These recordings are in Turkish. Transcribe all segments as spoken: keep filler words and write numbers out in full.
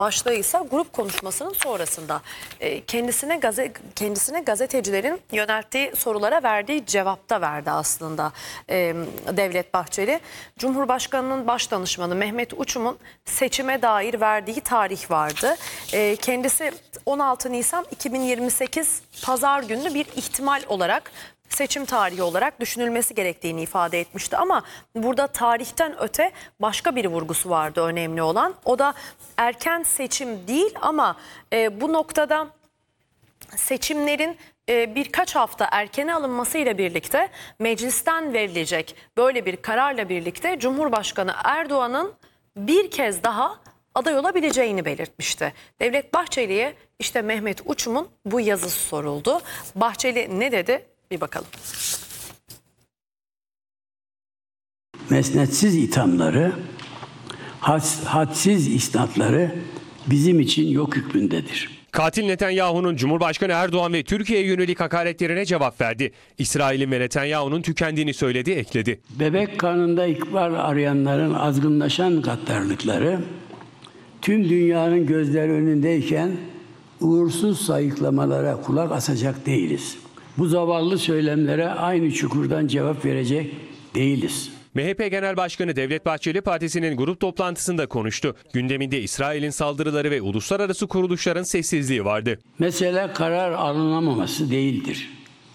Başlığı ise grup konuşmasının sonrasında kendisine gazete, kendisine gazetecilerin yönelttiği sorulara verdiği cevapta verdi aslında Devlet Bahçeli. Cumhurbaşkanının başdanışmanı Mehmet Uçum'un seçime dair verdiği tarih vardı. Kendisi on altı Nisan iki bin yirmi sekiz Pazar günü bir ihtimal olarak, seçim tarihi olarak düşünülmesi gerektiğini ifade etmişti. Ama burada tarihten öte başka bir vurgusu vardı önemli olan. O da erken seçim değil ama e, bu noktada seçimlerin e, birkaç hafta erkene alınmasıyla birlikte meclisten verilecek böyle bir kararla birlikte Cumhurbaşkanı Erdoğan'ın bir kez daha aday olabileceğini belirtmişti. Devlet Bahçeli'ye işte Mehmet Uçum'un bu yazısı soruldu. Bahçeli ne dedi? Bir bakalım. Mesnetsiz ithamları, had, hadsiz isnatları bizim için yok hükmündedir. Katil Netanyahu'nun Cumhurbaşkanı Erdoğan ve Türkiye'ye yönelik hakaretlerine cevap verdi. İsrail'in ve Netanyahu'nun tükendiğini söyledi, ekledi. Bebek karnında ikbal arayanların azgınlaşan gaddarlıkları, tüm dünyanın gözleri önündeyken uğursuz sayıklamalara kulak asacak değiliz. Bu zavallı söylemlere aynı çukurdan cevap verecek değiliz. M H P Genel Başkanı Devlet Bahçeli partisinin grup toplantısında konuştu. Gündeminde İsrail'in saldırıları ve uluslararası kuruluşların sessizliği vardı. Mesele karar alınamaması değildir.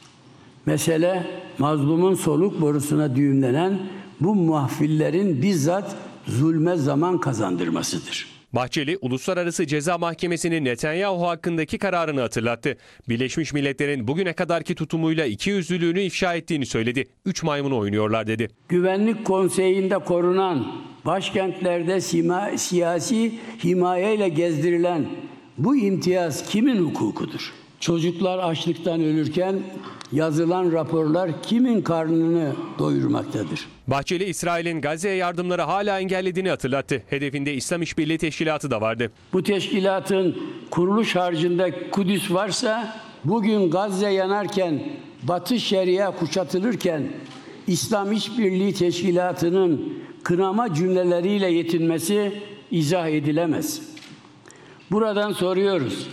Mesele mazlumun soluk borusuna düğümlenen bu muhafillerin bizzat zulme zaman kazandırmasıdır. Bahçeli, Uluslararası Ceza Mahkemesi'nin Netanyahu hakkındaki kararını hatırlattı. Birleşmiş Milletler'in bugüne kadarki tutumuyla ikiyüzlülüğünü ifşa ettiğini söyledi. Üç maymun oynuyorlar dedi. Güvenlik Konseyi'nde korunan, başkentlerde sima, siyasi himayeyle gezdirilen bu imtiyaz kimin hukukudur? Çocuklar açlıktan ölürken yazılan raporlar kimin karnını doyurmaktadır? Bahçeli, İsrail'in Gazze'ye yardımları hala engellediğini hatırlattı. Hedefinde İslam İşbirliği Teşkilatı da vardı. Bu teşkilatın kuruluş harcında Kudüs varsa, bugün Gazze yanarken, Batı Şeria kuşatılırken İslam İşbirliği Teşkilatı'nın kınama cümleleriyle yetinmesi izah edilemez. Buradan soruyoruz.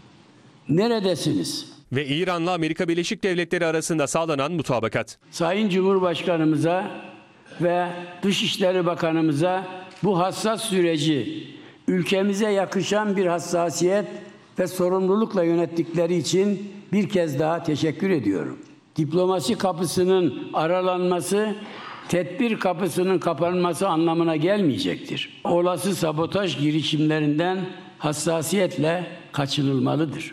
Neredesiniz? Ve İran'la Amerika Birleşik Devletleri arasında sağlanan mutabakat. Sayın Cumhurbaşkanımıza ve Dışişleri Bakanımıza bu hassas süreci ülkemize yakışan bir hassasiyet ve sorumlulukla yönettikleri için bir kez daha teşekkür ediyorum. Diplomasi kapısının aralanması, tedbir kapısının kapanması anlamına gelmeyecektir. Olası sabotaj girişimlerinden hassasiyetle kaçınılmalıdır.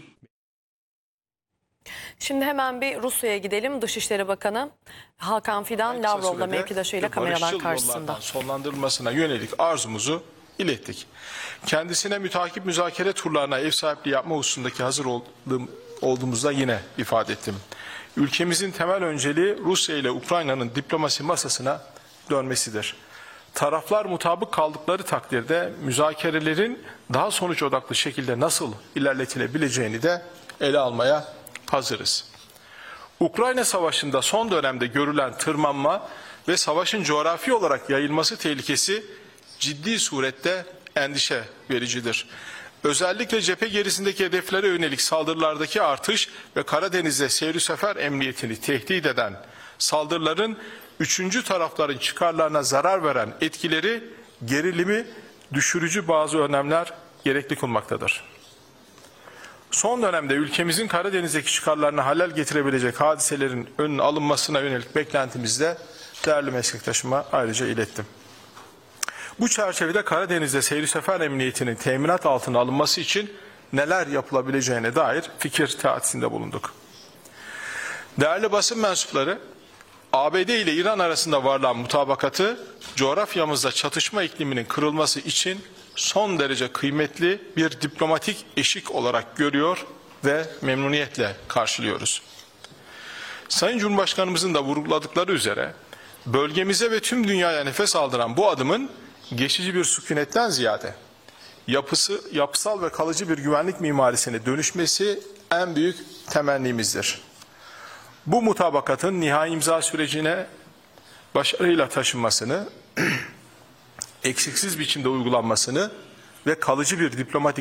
Şimdi hemen bir Rusya'ya gidelim. Dışişleri Bakanı Hakan Fidan Lavrov'la mevkidaşıyla kameralar karşısında sonlandırılmasına yönelik arzumuzu ilettik. Kendisine mütakip müzakere turlarına ev sahipliği yapma hususundaki hazır olduğum, olduğumuzda yine ifade ettim. Ülkemizin temel önceliği Rusya ile Ukrayna'nın diplomasi masasına dönmesidir. Taraflar mutabık kaldıkları takdirde müzakerelerin daha sonuç odaklı şekilde nasıl ilerletilebileceğini de ele almaya hazırız. Ukrayna Savaşı'nda son dönemde görülen tırmanma ve savaşın coğrafi olarak yayılması tehlikesi ciddi surette endişe vericidir. Özellikle cephe gerisindeki hedeflere yönelik saldırılardaki artış ve Karadeniz'de seyri sefer emniyetini tehdit eden saldırıların üçüncü tarafların çıkarlarına zarar veren etkileri gerilimi düşürücü bazı önlemler gerekli kılmaktadır. Son dönemde ülkemizin Karadeniz'deki çıkarlarına halel getirebilecek hadiselerin önünün alınmasına yönelik beklentimizde değerli meslektaşıma ayrıca ilettim. Bu çerçevede Karadeniz'de seyri sefer emniyetinin teminat altına alınması için neler yapılabileceğine dair fikir teatisinde bulunduk. Değerli basın mensupları, A B D ile İran arasında varılan mutabakatı coğrafyamızda çatışma ikliminin kırılması için son derece kıymetli bir diplomatik eşik olarak görüyor ve memnuniyetle karşılıyoruz. Sayın Cumhurbaşkanımızın da vurguladıkları üzere bölgemize ve tüm dünyaya nefes aldıran bu adımın geçici bir sükunetten ziyade yapısı, yapısal ve kalıcı bir güvenlik mimarisine dönüşmesi en büyük temennimizdir. Bu mutabakatın nihai imza sürecine başarıyla taşınmasını, eksiksiz biçimde uygulanmasını ve kalıcı bir diplomatik